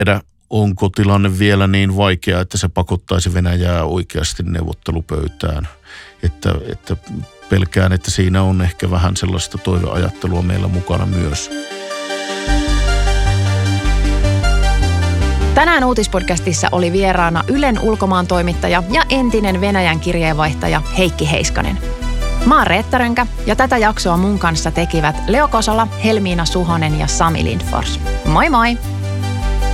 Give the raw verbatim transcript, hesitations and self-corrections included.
tiedä, onko tilanne vielä niin vaikea, että se pakottaisi Venäjää oikeasti neuvottelupöytään. Että, että pelkään, että siinä on ehkä vähän sellaista toiveajattelua meillä mukana myös. Tänään uutispodcastissa oli vieraana Ylen ulkomaantoimittaja ja entinen Venäjän kirjeenvaihtaja Heikki Heiskanen. Mä oon Reetta Rönkä ja tätä jaksoa mun kanssa tekivät Leo Kosola, Helmiina Suhonen ja Sami Lindfors. Moi moi!